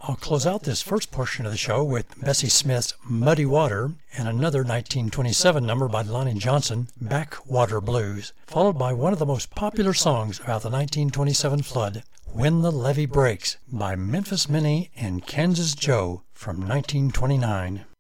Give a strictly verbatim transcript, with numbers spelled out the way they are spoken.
I'll close out this first portion of the show with Bessie Smith's Muddy Water and another nineteen twenty-seven number by Lonnie Johnson, Backwater Blues, followed by one of the most popular songs about the nineteen twenty-seven flood, When the Levee Breaks by Memphis Minnie and Kansas Joe from nineteen twenty-nine.